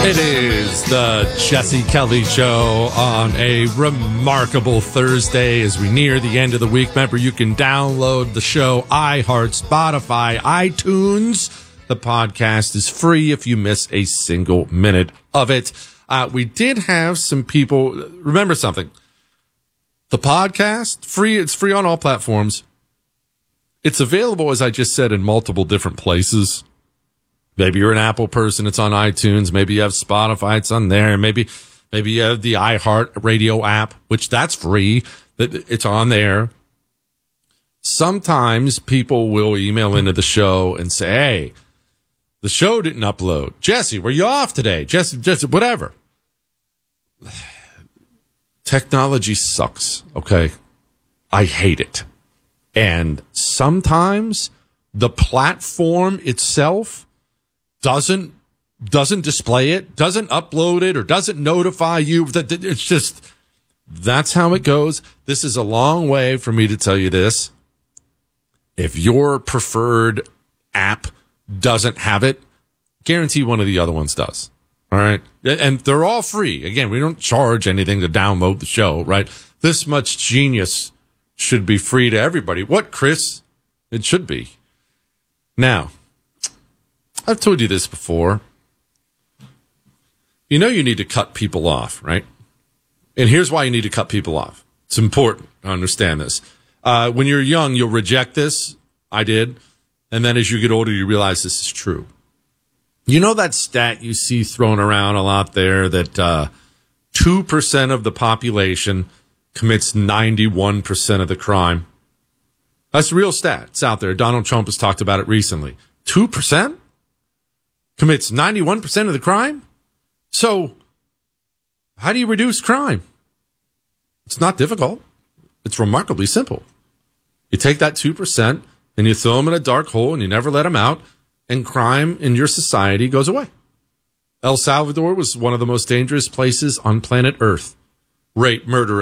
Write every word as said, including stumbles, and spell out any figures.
It is the Jesse Kelly Show on a remarkable Thursday as we near the end of the week. Remember, you can download the show, iHeart, Spotify, iTunes. The podcast is free if you miss a single minute of it. Uh, we did have some people. Remember something. The podcast, free. It's free on all platforms. It's available, as I just said, in multiple different places. Maybe you're an Apple person, it's on iTunes. Maybe you have Spotify, it's on there. Maybe, maybe you have the iHeart Radio app, which that's free. It's on there. Sometimes people will email into the show and say, hey, the show didn't upload. Jesse, were you off today? Jesse, Jesse, whatever. Technology sucks, okay? I hate it. And sometimes the platform itself doesn't doesn't display it, doesn't upload it, or doesn't notify you. That it's just, that's how it goes. This is a long way for me to tell you this. If your preferred app doesn't have it, guarantee one of the other ones does. All right? And they're all free. Again, we don't charge anything to download the show, right? This much genius should be free to everybody. What, Chris? It should be. Now, I've told you this before. You know you need to cut people off, right? And here's why you need to cut people off. It's important to understand this. Uh, when you're young, you'll reject this. I did. And then as you get older, you realize this is true. You know that stat you see thrown around a lot there that uh, two percent of the population commits ninety-one percent of the crime? That's a real stat. It's out there. Donald Trump has talked about it recently. two percent? Commits ninety-one percent of the crime? So, how do you reduce crime? It's not difficult. It's remarkably simple. You take that two percent and you throw them in a dark hole and you never let them out, and crime in your society goes away. El Salvador was one of the most dangerous places on planet Earth. Rape, murder,